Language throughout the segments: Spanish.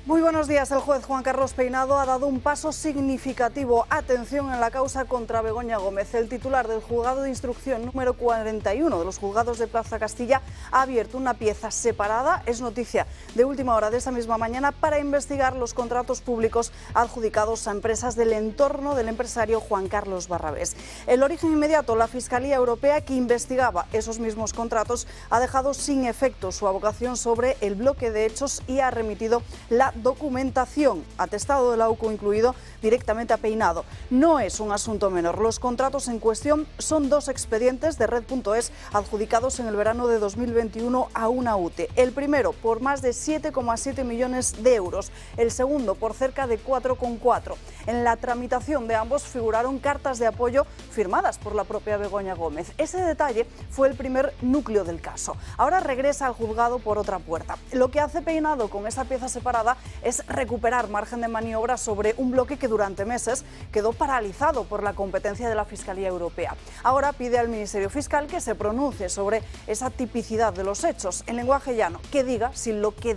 Muy buenos días. El juez Juan Carlos Peinado ha dado un paso significativo. Atención en la causa contra Begoña Gómez. El titular del juzgado de instrucción número 41 de los juzgados de Plaza Castilla ha abierto una pieza separada, es noticia de última hora de esta misma mañana, para investigar los contratos públicos adjudicados a empresas del entorno del empresario Juan Carlos Barrabés. El origen inmediato: la Fiscalía Europea, que investigaba esos mismos contratos, ha dejado sin efecto su avocación sobre el bloque de hechos y ha remitido la documentación, atestado de la UCO incluido, directamente a Peinado. No es un asunto menor. Los contratos en cuestión son dos expedientes de Red.es adjudicados en el verano de 2021 a una UTE. El primero por más de 7,7 millones de euros, el segundo por cerca de 4,4. En la tramitación de ambos figuraron cartas de apoyo firmadas por la propia Begoña Gómez. Ese detalle fue el primer núcleo del caso. Ahora regresa al juzgado por otra puerta. Lo que hace Peinado con esa pieza separada es recuperar margen de maniobra sobre un bloque que durante meses quedó paralizado por la competencia de la Fiscalía Europea. Ahora pide al Ministerio Fiscal que se pronuncie sobre esa tipicidad de los hechos, en lenguaje llano, que diga si lo que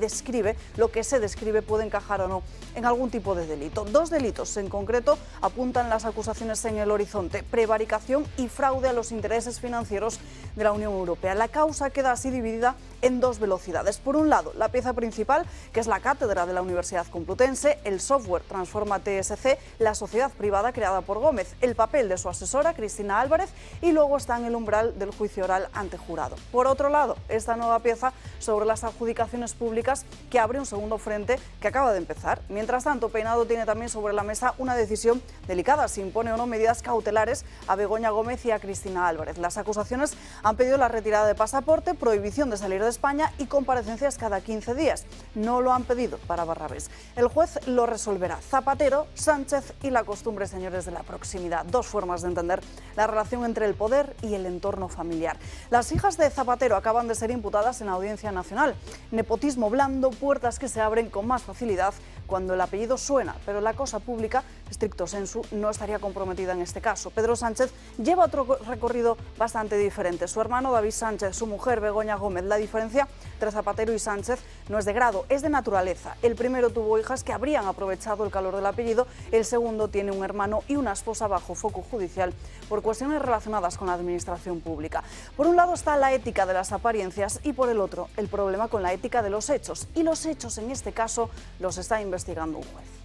se describe puede encajar o no en algún tipo de delito. Dos delitos en concreto apuntan las acusaciones en el horizonte: prevaricación y fraude a los intereses financieros de la Unión Europea. La causa queda así dividida en dos velocidades. Por un lado, la pieza principal, que es la cátedra de la Universidad Complutense, el software Transforma TSC, la sociedad privada creada por Gómez, el papel de su asesora, Cristina Álvarez, y luego está en el umbral del juicio oral ante jurado. Por otro lado, esta nueva pieza sobre las adjudicaciones públicas, que abre un segundo frente que acaba de empezar. Mientras tanto, Peinado tiene también sobre la mesa una decisión delicada: si impone o no medidas cautelares a Begoña Gómez y a Cristina Álvarez. Las acusaciones han pedido la retirada de pasaporte, prohibición de salir de España y comparecencias cada 15 días. No lo han pedido para Barrabés. El juez lo resolverá. Zapatero, Sánchez y la costumbre, señores de la proximidad. Dos formas de entender la relación entre el poder y el entorno familiar. Las hijas de Zapatero acaban de ser imputadas en la Audiencia Nacional. Nepotismo blando, puertas que se abren con más facilidad cuando el apellido suena, pero la cosa pública, stricto sensu, no estaría comprometida en este caso. Pedro Sánchez lleva otro recorrido bastante diferente. Su hermano David Sánchez, su mujer Begoña Gómez. La diferencia entre Zapatero y Sánchez no es de grado, es de naturaleza. El primero tuvo hijas que habrían aprovechado el calor del apellido, el segundo tiene un hermano y una esposa bajo foco judicial por cuestiones relacionadas con la administración pública. Por un lado está la ética de las apariencias y por el otro el problema con la ética de los hechos. Y los hechos en este caso los está investigando un juez.